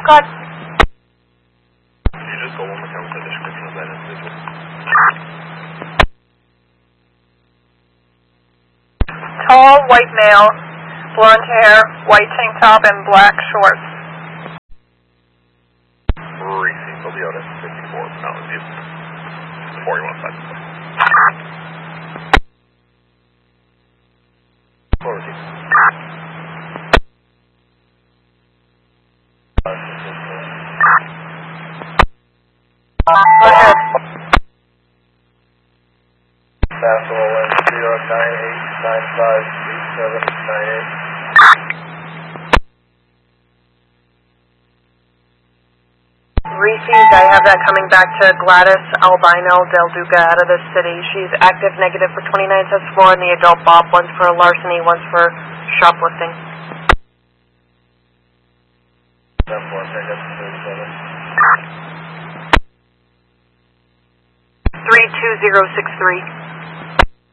cut. Can you just go one more time with the description of that individual? Tall, white male, blonde hair, white tank top, and black shorts. Racing Toyota 54 Mountain View. 41 Forward to Go ahead. National 1098958798. Received. I have that coming back to Gladys Albino Del Duca out of the city. She's active negative for 29 tests 4 and the adult Bob. One's for larceny, one's for shoplifting. 32063.